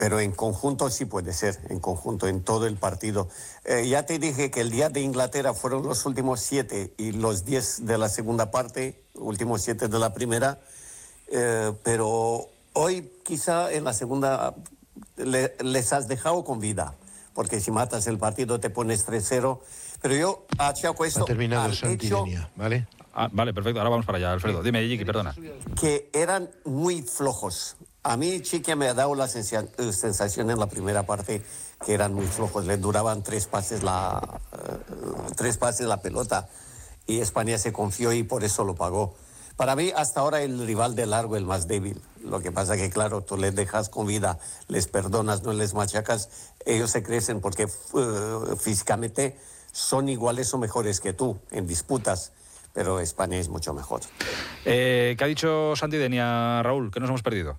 Pero en conjunto sí puede ser, en conjunto, en todo el partido. Ya te dije que el día de Inglaterra fueron los últimos 7 y los 10 de la segunda parte, últimos 7 de la primera, pero hoy quizá en la segunda les has dejado con vida, porque si matas el partido te pones 3-0. Pero yo achaco esto ha terminado Santidenia, ¿vale? Vale, perfecto. Ahora vamos para allá, Alfredo. Dime, Yiki, perdona. Que eran muy flojos. A mí Chiqui me ha dado la sensación en la primera parte que eran muy flojos. Les duraban 3 pases la pelota. Y España se confió y por eso lo pagó. Para mí, hasta ahora, el rival de largo, el más débil. Lo que pasa que, claro, tú les dejas con vida, les perdonas, no les machacas, ellos se crecen porque físicamente son iguales o mejores que tú en disputas. Pero España es mucho mejor. ¿Qué ha dicho Santidenia, Raúl? ¿Qué nos hemos perdido?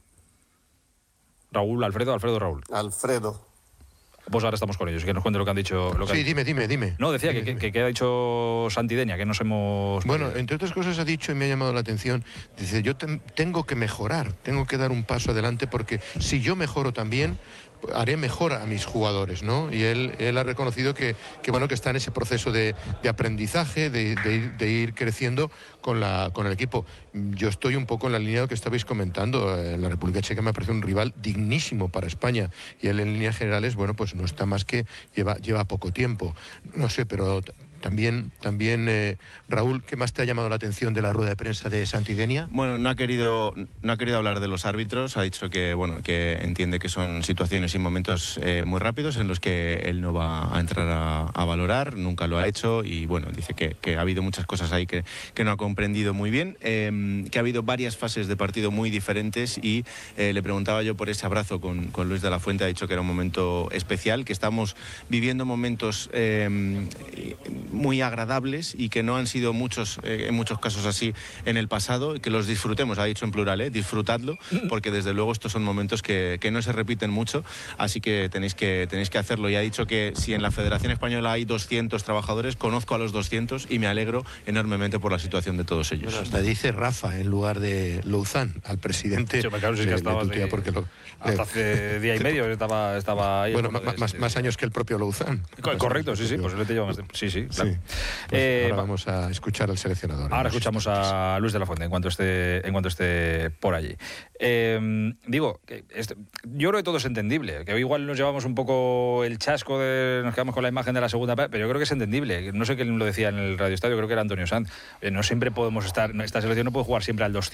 Raúl, Alfredo, Raúl. Alfredo. Pues ahora estamos con ellos, que nos cuente lo que han dicho. Sí, dime. No, decía que ha dicho Santidenia, que nos hemos... Bueno, entre otras cosas ha dicho, y me ha llamado la atención, dice, yo tengo que mejorar, tengo que dar un paso adelante, porque si yo mejoro también, haré mejor a mis jugadores, ¿no? Y él ha reconocido que está en ese proceso de aprendizaje, de ir creciendo con el equipo. Yo estoy un poco en la línea de lo que estabais comentando. La República Checa me parece un rival dignísimo para España, y él en líneas generales, bueno, pues no está más que lleva poco tiempo. No sé, pero también Raúl, ¿qué más te ha llamado la atención de la rueda de prensa de Santidenia? Bueno, no ha querido hablar de los árbitros. Ha dicho que entiende que son situaciones y momentos muy rápidos en los que él no va a entrar a valorar, nunca lo ha hecho, y bueno, dice que ha habido muchas cosas ahí que no ha comprendido muy bien, que ha habido varias fases de partido muy diferentes, y le preguntaba yo por ese abrazo con Luis de la Fuente. Ha dicho que era un momento especial, que estamos viviendo momentos muy agradables y que no han sido muchos, en muchos casos así en el pasado, y que los disfrutemos. Ha dicho en plural, disfrutadlo, porque desde luego estos son momentos que no se repiten mucho, así que tenéis que hacerlo. Y ha dicho que si en la Federación Española hay 200 trabajadores, conozco a los 200 y me alegro enormemente por la situación de todos ellos. Bueno, hasta dice Rafa en lugar de Louzán, al presidente. Sí, claro, sí que estaba hasta hace día y medio estaba ahí. Bueno, más años que el propio Louzán. Correcto, sí, pues le te lleva más tiempo. Sí, claro. Ahora vamos a escuchar al seleccionador. Ahora escuchamos a Luis de la Fuente en cuanto esté por allí. Digo, yo creo que todo es entendible, que igual nos llevamos un poco el chasco nos quedamos con la imagen de la segunda parte, pero yo creo que es entendible. No sé quién lo decía en el Radio Estadio, creo que era Antonio Sanz. No siempre podemos esta selección no puede jugar siempre al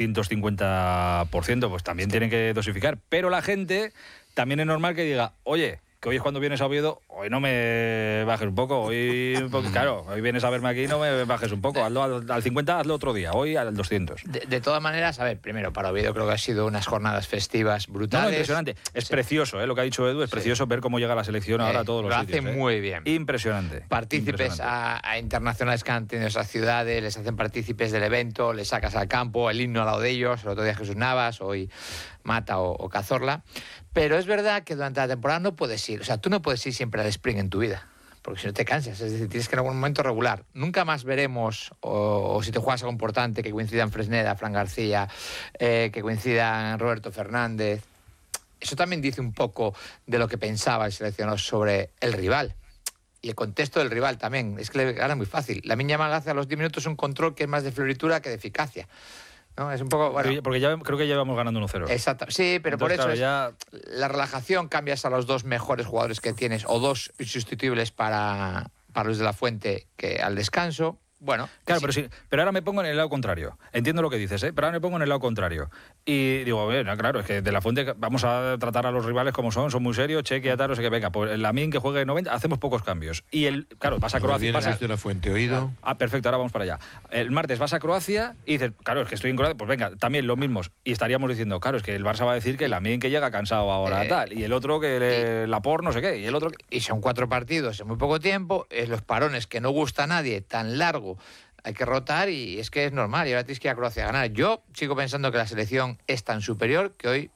250%, pues también tienen que dosificar, pero la gente también es normal que diga, oye, que hoy es cuando vienes a Oviedo, hoy no me bajes un poco, claro, hoy vienes a verme aquí, no me bajes un poco, hazlo al 50, hazlo otro día, hoy al 200. De todas maneras, a ver, primero, para Oviedo creo que ha sido unas jornadas festivas brutales. No, impresionante, es precioso, lo que ha dicho Edu, es precioso ver cómo llega la selección ahora a todos los sitios. Lo hace muy bien. Impresionante. Partícipes a internacionales que han tenido esas ciudades, les hacen partícipes del evento, les sacas al campo, el himno al lado de ellos, el otro día Jesús Navas, hoy Mata o Cazorla. Pero es verdad que durante la temporada no puedes ir, o sea, tú no puedes ir siempre al sprint en tu vida, porque si no te cansas, es decir, tienes que en algún momento regular. Nunca más veremos, o si te juegas algo importante, que coincidan Fresneda, Fran García, que coincidan Roberto Fernández. Eso también dice un poco de lo que pensaba el seleccionador sobre el rival. Y el contexto del rival también, es que le gana muy fácil. Lamine Yamal hace a los 10 minutos un control que es más de floritura que de eficacia. ¿No? Es un poco, bueno, porque ya creo que ya vamos ganando 1-0. Exacto. Sí, pero entonces, por eso claro, la relajación, cambias a los dos mejores jugadores que tienes o dos insustituibles para Luis de la Fuente que al descanso. Bueno, claro, pero ahora me pongo en el lado contrario. Entiendo lo que dices, pero ahora me pongo en el lado contrario. Y digo, bueno, claro, es que de la Fuente vamos a tratar a los rivales como son muy serios, Cheque, Ataro, sé que venga, pues el Lamine que juegue 90, hacemos pocos cambios. Y claro, vas a Croacia. De la Fuente, oído. Perfecto, ahora vamos para allá. El martes vas a Croacia y dices, claro, es que estoy en Croacia, pues venga, también los mismos. Y estaríamos diciendo, claro, es que el Barça va a decir que el Lamine que llega cansado ahora, tal, y el otro que la por no sé qué, y el otro. Y son 4 partidos en muy poco tiempo, los parones que no gusta a nadie, tan largo. Hay que rotar y es que es normal, y ahora tienes que ir a Croacia a ganar. Yo sigo pensando que la selección es tan superior que hoy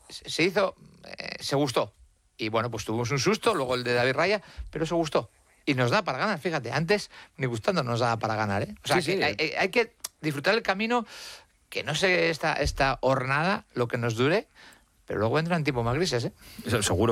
se gustó. Y bueno, pues tuvimos un susto, luego el de David Raya, pero se gustó. Y nos da para ganar, fíjate, antes ni gustando nos da para ganar, O sea, sí, que hay que disfrutar el camino, que no sé esta hornada lo que nos dure, pero luego entran tiempos más grises, Seguro.